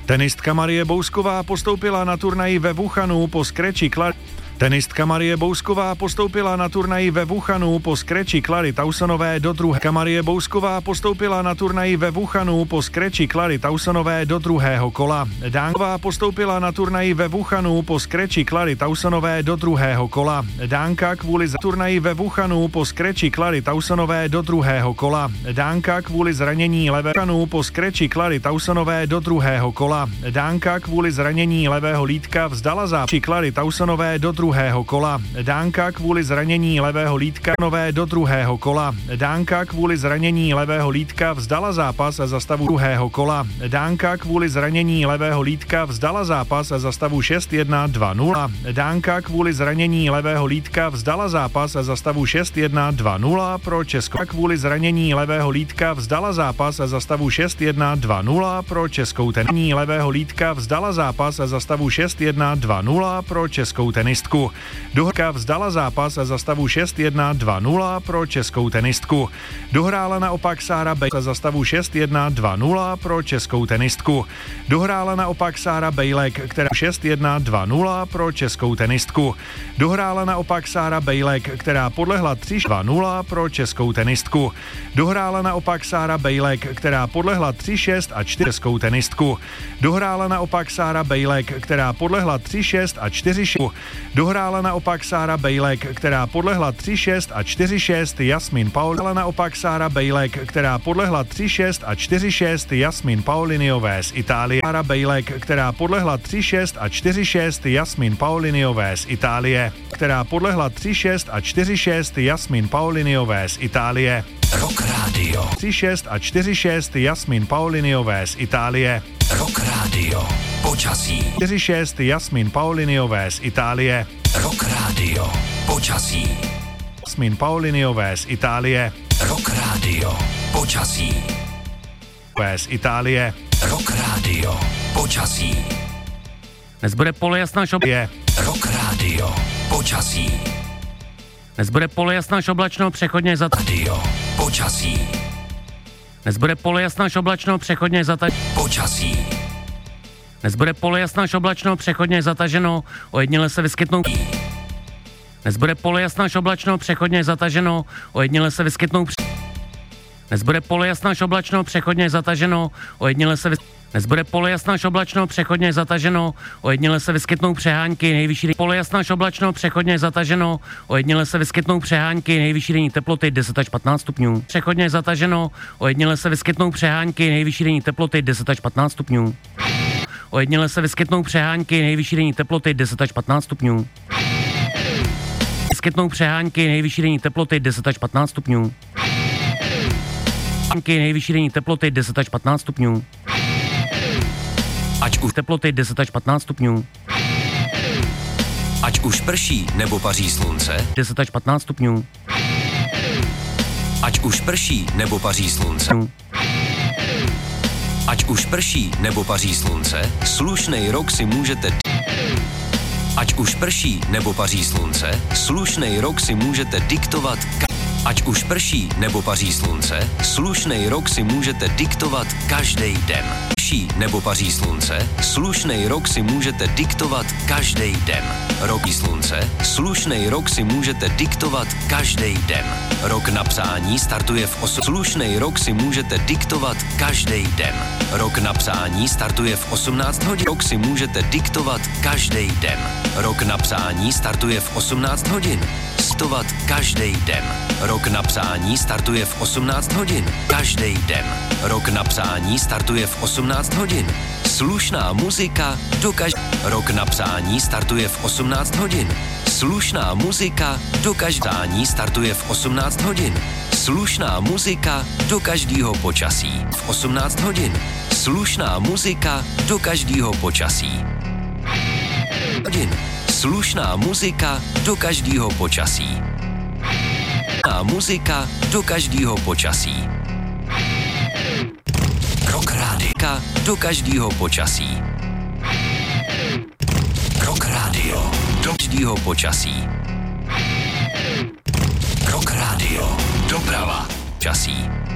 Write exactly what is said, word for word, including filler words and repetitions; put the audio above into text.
Tenistka Marie Bousková postoupila na turnaji ve Wuhanu po skreči Clary. Tenistka Marie Bousková postoupila na turnaji ve Wuhanu po skreči Clary Towsonové do druhé. Marie Bousková postoupila na turnaji ve Wuhanu po skreči Clary Towsonové do druhého kola. Dánková postoupila na turnaji ve Wuhanu po skreči Clary Towsonové do druhého kola. Dánka kvůli z... turnaji ve Wuhanu po skreči Clary Towsonové do druhého kola. Dánka kvůli zranění levého po skreči Clary Towsonové do druhého kola. Dánka kvůli zranění levého lítka vzdala zápas Clary Towsonové do druhého kola. Dánka kvůli zranění levého lítka nové do druhého kola. Dánka kvůli zranění levého lítka vzdala zápas za stavu druhého kola. Dánka kvůli zranění levého lítka vzdala zápas za stavu šest jedna dva nula. Dánka kvůli zranění levého lítka vzdala zápas za stavu šest jedna dva nula pro Česko. Kvůli zranění levého lítka vzdala zápas za stavu šest jedna dva nula pro Českou tenisku. Levého lítka vzdala zápas za stavu šest jedna dva nula pro Českou tenistku. Dohrka vzdala zápas za stavu šest jedna dva nula pro Českou tenistku. Dohrála naopak Sára Bejlek za stavu šest jedna dva nula pro Českou tenistku. Dohrála naopak Sára Bejlek, která šest jedna dva nula pro Českou tenistku. Dohrála naopak Sára Bejlek, která podlehla tři dva nula pro Českou tenistku. Dohrála naopak Sára Bejlek, která podlehla tři šest a čtyři Českou tenistku. Dohrála naopak Sára Bejlek, která podlehla tři šest a čtyři šest. Dohrála naopak Sára Bejlek, která podlehla tři šest a čtyři šest Jasmin Paul. Dohrála naopak Sára Bejlek, která podlehla tři šest a čtyři šest Jasmin Pauliniové z Itálie. Sára Bejlek, která podlehla tři šest a čtyři šest Jasmin Pauliniové z Itálie. Která podlehla tři šest a čtyři šest Jasmin Pauliniové z Itálie. Rock Radio. tři šest a čtyři šest Jasmin Pauliniové z Itálie. Rock Radio. Počasí. čtyři šest Jasmin Pauliniové z Itálie. Rock Radio. Počasí. Jasmin Pauliniové z Itálie. Rock Radio. Počasí. Z Itálie. Rock Radio. Počasí. Dnes bude polojasná šob... Je. Rock Radio. Počasí. Dnes bude polojasná oblačno, přechodně zat... Radio. Počasí. Dnes bude polojasná oblačno, přechodně zataženo. Počasí. Dnes bude polojasná oblačno, přechodně zataženo, ojediněle se vyskytnou... Dnes bude polojasná oblačno, přechodně zataženo, ojediněle se vyskytnou... Dnes bude polojasná oblačno, přechodně zataženo, ojediněle se vyskytnou... Dnes bude polojasná oblačno, přechodně zataženo, ojediněle se vyskytnou přehánky, nejvyšší polojasná oblačno, přechodně zataženo, ojediněle se vyskytnou přehánky, nejvyšší denní teploty deset až patnáct stupňů. Přechodně zataženo, ojediněle se vyskytnou přehánky, nejvyšší denní teploty deset až patnáct stupňů. Ojediněle se vyskytnou přehánky, nejvyšší denní teploty deset až patnáct stupňů. Vyskytnou přehánky, nejvyšší denní teploty deset až patnáct stupňů. Nejvyšší denní teploty deset až patnáct stupňů. Ať už teploty deset až patnáct stupňů. Ať už prší nebo paří slunce. deset až patnáct stupňů. Ať už prší nebo paří slunce. Ať už prší nebo paří slunce, slušnej rok si můžete... Ať už prší nebo paří slunce, slušnej rok si můžete diktovat... Ka- Ať už prší nebo paří slunce, slušnej rok si můžete diktovat každý den. Prší nebo paří slunce, slušnej rok si můžete diktovat každý den. Rok slunce, slušnej rok si můžete diktovat každý den. Rok na psání startuje v osm... Slušnej rok si můžete diktovat každý den. Rok na psání startuje v osmnáct hodin. Rok si můžete diktovat každý den. Rok na psání startuje v osmnáct hodin. Diktovat každý den. Rok na psání startuje v osmnáct hodin. Každý den. Rok na psání startuje v osmnáct hodin. Slušná muzika do každý... Rok na psání startuje v osmnáct hodin. Slušná muzika do každání startuje v osmnáct hodin. Slušná muzika do každého počasí. V osmnáct hodin. Slušná muzika do každého počasí. Hodin. Slušná muzika do každého počasí. Slušná muzika do každého počasí. Rock Radio do každého počasí. Rock Radio do každého počasí. Rock Radio doprava. Počasí.